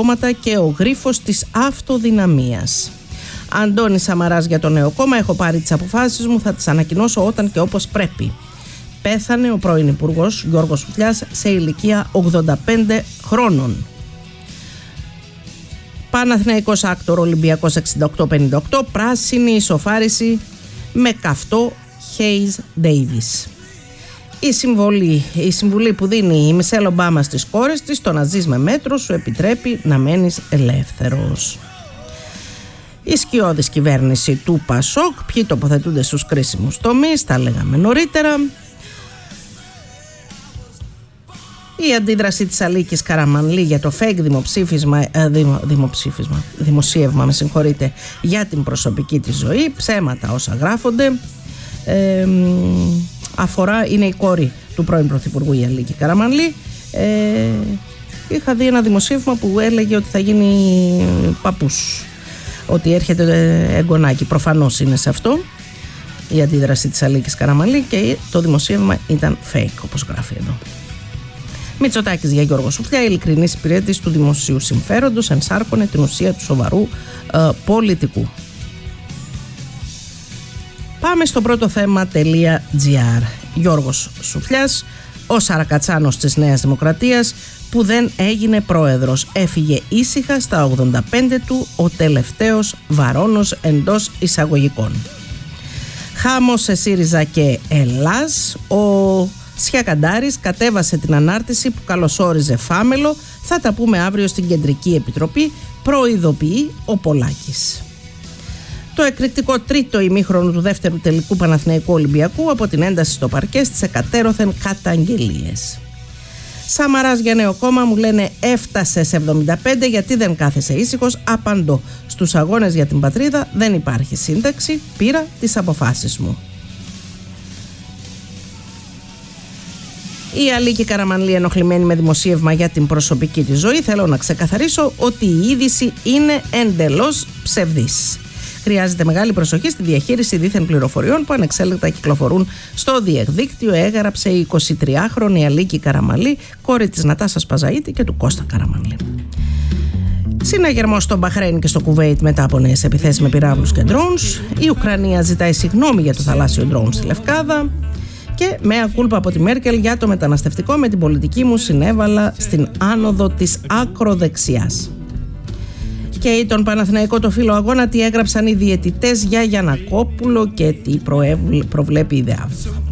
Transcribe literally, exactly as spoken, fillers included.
κόμματα και ο γρίφος της αυτοδυναμίας. Αντώνης Σαμαράς για το Νέο Κόμμα: έχω πάρει τις αποφάσεις μου, θα τις ανακοινώσω όταν και όπως πρέπει. Πέθανε ο πρώην Υπουργός Γιώργος Σουφλιάς σε ηλικία ογδόντα πέντε χρόνων. Παναθηναϊκός Άκτορ Ολυμπιακός εξήντα οκτώ πενήντα οκτώ, πράσινη ισοφάριση με καυτό Χέις Ντέιβις. Η συμβολή, η συμβουλή που δίνει η Μισελ Ομπάμα στις κόρες της: το να ζεις με μέτρο σου επιτρέπει να μένεις ελεύθερος. Η σκιώδης κυβέρνηση του Πασόκ, ποιοι τοποθετούνται στους κρίσιμους τομείς, τα λέγαμε νωρίτερα. Η αντίδραση της Αλίκης Καραμανλή για το fake δημοψήφισμα, ε, δημο, δημοψήφισμα, δημοσίευμα, με συγχωρείτε, για την προσωπική της ζωή, ψέματα όσα γράφονται. Ε, αφορά, είναι η κόρη του πρώην Πρωθυπουργού η Αλίκη Καραμανλή. Ε, είχα δει ένα δημοσίευμα που έλεγε ότι θα γίνει παππούς, ότι έρχεται εγγονάκι. Προφανώς είναι σε αυτό η αντίδραση της Αλίκης Καραμανλή και το δημοσίευμα ήταν fake, όπως γράφει εδώ. Μητσοτάκης για Γιώργο Σουφλιά: ειλικρινής υπηρέτης του δημοσίου συμφέροντος, ενσάρκωνε την ουσία του σοβαρού ε, πολιτικού. Πάμε στο πρώτο θέμα.gr. Γιώργος Σουφλιάς, ο Σαρακατσάνος της Νέας Δημοκρατίας που δεν έγινε πρόεδρος. Έφυγε ήσυχα στα ογδόντα πέντε του, ο τελευταίος βαρώνος εντός εισαγωγικών. Χάμος σε ΣΥΡΙΖΑ και Ελλάς. Ο Σιακαντάρης κατέβασε την ανάρτηση που καλωσόριζε Φάμελο. Θα τα πούμε αύριο στην Κεντρική Επιτροπή, προειδοποιεί ο Πολάκης. Το εκρηκτικό τρίτο ημίχρονο του δεύτερου τελικού Παναθηναϊκού Ολυμπιακού, από την ένταση στο παρκέ στις εκατέρωθεν καταγγελίες. Σαμαράς για Νέο Κόμμα: μου λένε έφτασε σε εβδομήντα πέντε, γιατί δεν κάθεσαι ήσυχος? Απαντώ: στους αγώνες για την πατρίδα δεν υπάρχει σύνταξη, πήρα τις αποφάσεις μου. Η Αλίκη Καραμανλή ενοχλημένη με δημοσίευμα για την προσωπική της ζωή. Θέλω να ξεκαθαρίσω ότι η είδηση είναι εντελώς ψευδής. Χρειάζεται μεγάλη προσοχή στη διαχείριση δίθεν πληροφοριών που ανεξέλεγκτα κυκλοφορούν στο διαδίκτυο, έγραψε η εικοσιτριάχρονη Αλίκη Καραμανλή, κόρη της Νατάσας Παζαΐτη και του Κώστα Καραμανλή. Συναγερμός στο Μπαχρέιν και στο Κουβέιτ μετά από νέες επιθέσεις με πυράβλους και ντρόουνς. Η Ουκρανία ζητάει συγγνώμη για το θαλάσσιο ντρόουν στη Λευκάδα. Και μέα κούλπα από τη Μέρκελ για το μεταναστευτικό: με την πολιτική μου συνέβαλα στην άνοδο της ακροδεξιάς. Και τον Παναθηναϊκό το φύλλο αγώνα, τι έγραψαν οι διαιτητές για Γιαννακόπουλο και τι προβλέπει η ΔΕΑΒ.